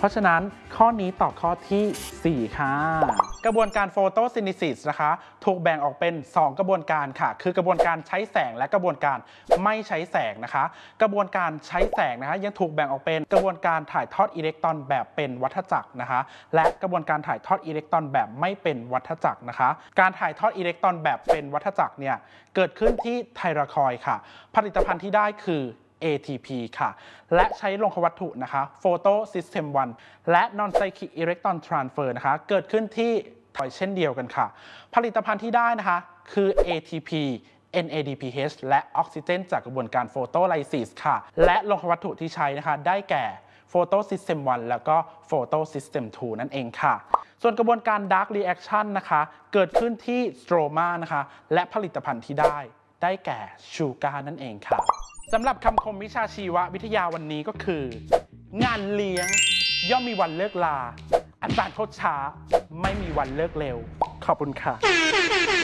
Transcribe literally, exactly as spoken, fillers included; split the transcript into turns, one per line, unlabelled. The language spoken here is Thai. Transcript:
ราะฉะนั้นข้อนี้ตอบข้อที่สี่ค่ะกระบวนการโฟโตซินธิซิสนะคะถูกแบ่งออกเป็นสองกระบวนการค่ะคือกระบวนการใช้แสงและกระบวนการไม่ใช้แสงนะคะกระบวนการใช้แสงนะคะยังถูกแบ่งออกเป็นกระบวนการถ่ายทอดอิเล็กตรอนแบบเป็นวัฏจักรนะคะและกระบวนการถ่ายทอดอิเล็กตรอนแบบไม่เป็นวัฏจักรนะคะการถ่ายทอดอิเล็กตรอนแบบเป็นวัฏจักรเนี่ยเกิดขึ้นที่ไทรคอยด์ค่ะผลิตภัณฑ์ที่ได้คือ เอ ที พี ค่ะและใช้โลหะวัตถุนะคะ Photo System วันและ Non-Cyclic Electron Transfer นะคะเกิดขึ้นที่ถอยเช่นเดียวกันค่ะผลิตภัณฑ์ที่ได้นะคะคือ เอ ที พี เอ็น เอ ดี พี เอช และออกซิเจนจากกระบวนการโฟโตไลซิสค่ะและโลหะวัตถุที่ใช้นะคะได้แก่ Photo System วันแล้วก็ Photo System ทู นั่นเองค่ะส่วนกระบวนการ Dark Reaction นะคะเกิดขึ้นที่ Stroma นะคะและผลิตภัณฑ์ที่ได้ได้แก่ชูการ์นั่นเองค่ะสำหรับคำคมวิชาชีววิทยาวันนี้ก็คือ งานเลี้ยงย่อมมีวันเลิกลาอาจารย์โคตรช้าไม่มีวันเลิกเร็วขอบคุณค่ะ